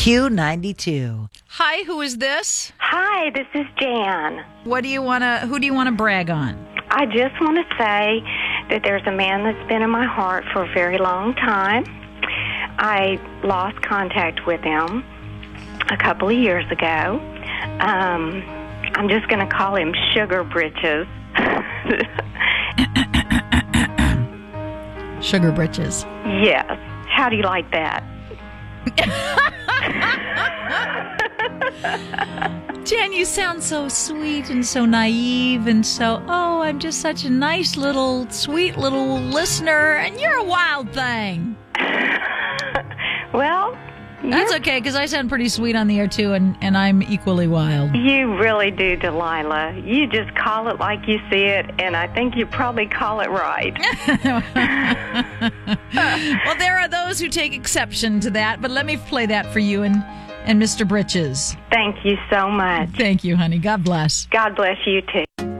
Q92. Hi, who is this? Hi, this is Jan. Who do you want to brag on? I just want to say that there's a man that's been in my heart for a very long time. I lost contact with him a couple of years ago. I'm just going to call him Sugar Britches. Sugar Britches. Yes. How do you like that? Jen, you sound so sweet and so naive and so, I'm just such a nice little, sweet little listener, and you're a wild thing. Well, that's okay, because I sound pretty sweet on the air, too, and I'm equally wild. You really do, Delilah. You just call it like you see it, and I think you probably call it right. Well, there are those who take exception to that, but let me play that for you and Mr. Britches. Thank you so much. Thank you, honey. God bless. God bless you, too.